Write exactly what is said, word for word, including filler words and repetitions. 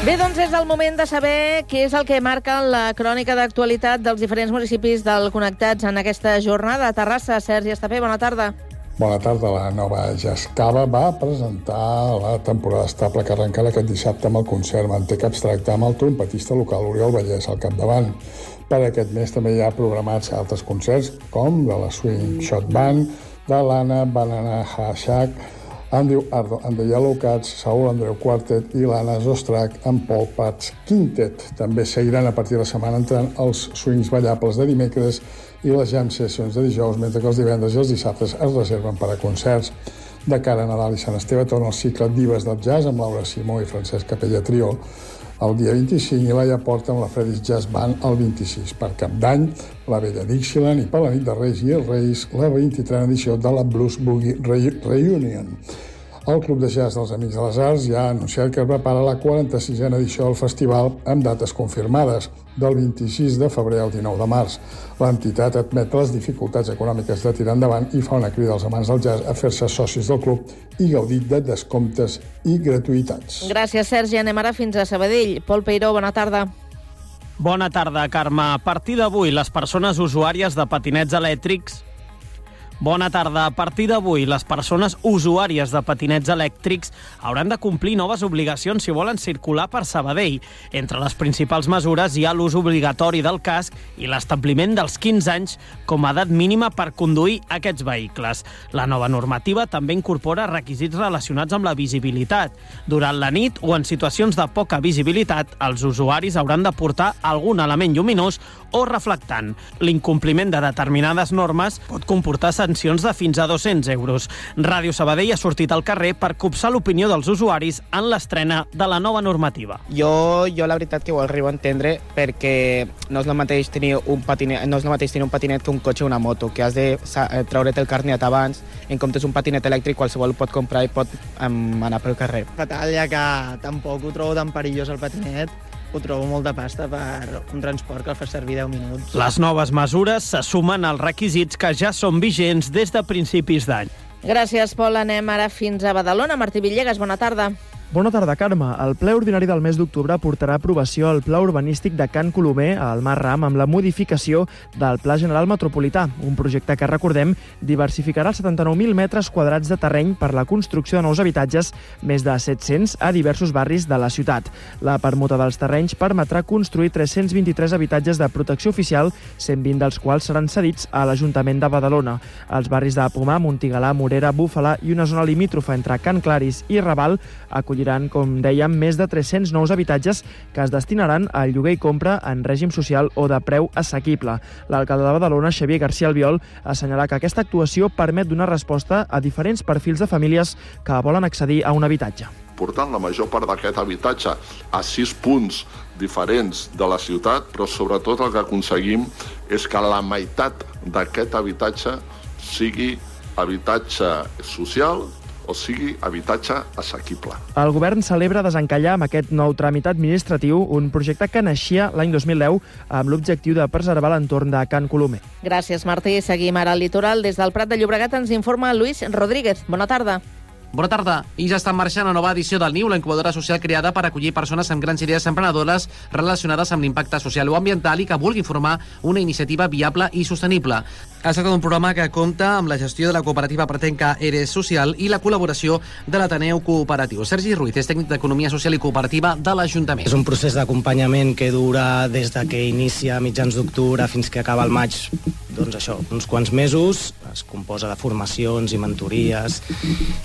Bé, doncs és el moment de saber què és el que marca la crònica d'actualitat dels diferents municipis del Connectats en aquesta jornada. A Terrassa, Sergi Estapé, bona tarda. Bona tarda. La Nova Jascava va presentar la temporada estable que arrencarà aquest dissabte amb el concert Manteca Abstracte amb el trompetista local Oriol Vallès al capdavant. Per aquest mes també hi ha programats altres concerts com de la Swing Shot Band, de l'Anna Banana Hashak, Andrew Ardo and the Yellow Cats, Saúl Andreu Quartet i l'Anna Zostrak amb Paul Pats Quintet. També seguiran a partir de la setmana entrant els swings ballables de dimecres i les jam sessions de dijous, mentre que els divendres i els dissabtes es reserven per a concerts. De cara a Nadal i Sant Esteve torna el cicle Dives del Jazz amb Laura Simó i Francesc Capella Trio el dia vint-i-cinc i Laia Porta amb la Freddy's Jazz Band el vint-i-sis. Per Cap d'Any, la Vella Dixieland i per la nit de Reis i els Reis, la vint-i-trena edició de la Blues Boogie Re- Reunion. El Club de Jazz dels Amics de les Arts ja ha anunciat que prepara la quaranta-sisena edició del festival amb dates confirmades, del vint-i-sis de febrer al dinou de març. L'entitat admet les dificultats econòmiques de tirar endavant i fa una crida als amants del jazz a fer-se socis del club i gaudir de descomptes i gratuïtats. Gràcies, Sergi. Anem ara fins a Sabadell. Pol Peiró, bona tarda. Bona tarda, Carme. A partir d'avui, les persones usuàries de patinets elèctrics Bona tarda. A partir d'avui, les persones usuàries de patinets elèctrics hauran de complir noves obligacions si volen circular per Sabadell. Entre les principals mesures hi ha l'ús obligatori del casc i l'establiment dels quinze anys com a edat mínima per conduir aquests vehicles. La nova normativa també incorpora requisits relacionats amb la visibilitat. Durant la nit o en situacions de poca visibilitat, els usuaris hauran de portar algun element lluminós o reflectant. L'incompliment de determinades normes pot comportar sancions de fins a dos-cents euros. Ràdio Sabadell ha sortit al carrer per copsar l'opinió dels usuaris en l'estrena de la nova normativa. Jo, jo la veritat que ho arribo a entendre perquè no és el mateix tenir un patinet, no és el mateix tenir un patinet que un cotxe o una moto, que has de treure't el carnet abans, en comptes un patinet elèctric qualsevol pot comprar i pot um, anar pel carrer. Fatal, ja que tampoc ho trobo tan perillós el patinet, ho trobo molt de pasta per un transport que el fa servir deu minuts. Les noves mesures se sumen als requisits que ja són vigents des de principis d'any. Gràcies, Pol. Anem ara fins a Badalona. Martí Villegas, bona tarda. Bona tarda, Carme. El ple ordinari del mes d'octubre portarà a aprovació el pla urbanístic de Can Colomer al Mar Ram amb la modificació del Pla General Metropolità, un projecte que, recordem, diversificarà els setanta-nou mil metres quadrats de terreny per la construcció de nous habitatges, més de set-cents a diversos barris de la ciutat. La permuta dels terrenys permetrà construir tres-cents vint-i-tres habitatges de protecció oficial, cent vint dels quals seran cedits a l'Ajuntament de Badalona. Els barris de Pomar, Montigalà, Morera, Búfala i una zona limítrofa entre Can Claris i Raval acolliran, com dèiem, més de tres-cents nous habitatges que es destinaran al lloguer i compra en règim social o de preu assequible. L'alcalde de Badalona, Xavier García Albiol, assenyala que aquesta actuació permet donar resposta a diferents perfils de famílies que volen accedir a un habitatge. Portant la major part d'aquest habitatge a sis punts diferents de la ciutat, però sobretot el que aconseguim és que la meitat d'aquest habitatge sigui habitatge social o sigui habitatge assequible. El govern celebra desencallar amb aquest nou tràmit administratiu un projecte que naixia l'any dos mil deu amb l'objectiu de preservar l'entorn de Can Colomer. Gràcies, Martí. Seguim ara al litoral. Des del Prat de Llobregat ens informa Luis Rodríguez. Bona tarda. Bona tarda. I ja està en marxa la nova edició del Niu, la incubadora social creada per acollir persones amb grans idees emprenedores relacionades amb l'impacte social o ambiental i que vulguin formar una iniciativa viable i sostenible. Es tracta d'un programa que compta amb la gestió de la cooperativa Pretenca Eres Social i la col·laboració de l'Ateneu Cooperatiu. Sergi Ruiz és tècnic d'Economia Social i Cooperativa de l'Ajuntament. És un procés d'acompanyament que dura des de que inicia a mitjans d'octubre fins que acaba el maig, doncs això, uns quants mesos. Es composa de formacions i mentories